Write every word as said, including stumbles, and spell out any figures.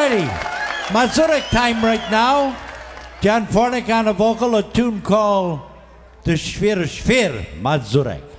Alrighty. Mazurek time right now. Jan Fornick on a vocal, a tune called The Schwer Schwer Mazurek.